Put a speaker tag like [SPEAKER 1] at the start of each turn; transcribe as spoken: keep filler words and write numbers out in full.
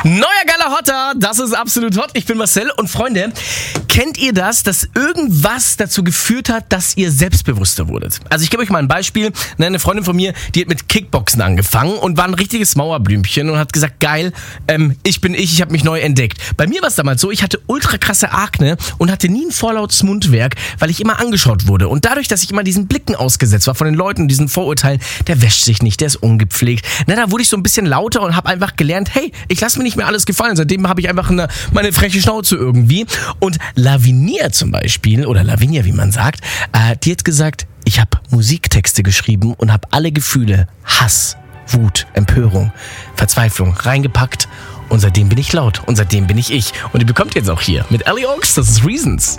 [SPEAKER 1] Neuer geiler Hotter, das ist absolut hot. Ich bin Marcel und Freunde, kennt ihr das, dass irgendwas dazu geführt hat, dass ihr selbstbewusster wurdet? Also ich gebe euch mal ein Beispiel. Eine Freundin von mir, die hat mit Kickboxen angefangen und war ein richtiges Mauerblümchen und hat gesagt, geil, ähm, ich bin ich, ich habe mich neu entdeckt. Bei mir war es damals so, ich hatte ultra krasse Akne und hatte nie ein vorlautes Mundwerk, weil ich immer angeschaut wurde. Und dadurch, dass ich immer diesen Blicken ausgesetzt war von den Leuten, diesen Vorurteilen, der wäscht sich nicht, der ist ungepflegt. Na, da wurde ich so ein bisschen lauter und habe einfach gelernt, hey, ich lasse mir nicht mehr alles gefallen. Seitdem habe ich einfach eine, meine freche Schnauze irgendwie. Und Lavinia zum Beispiel, oder Lavinia, wie man sagt, äh, die hat gesagt, ich habe Musiktexte geschrieben und habe alle Gefühle, Hass, Wut, Empörung, Verzweiflung reingepackt. Und seitdem bin ich laut und seitdem bin ich ich. Und die bekommt ihr jetzt auch hier mit Ellie Oaks, das ist Reasons.